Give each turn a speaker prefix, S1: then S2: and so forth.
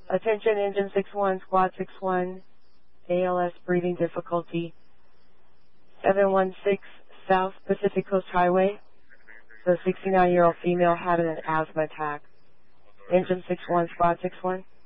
S1: Attention Engine 61, Squad 61, ALS breathing difficulty, 716 South Pacific Coast Highway. The 69-year-old female had an asthma attack. Engine 61, Squad 61.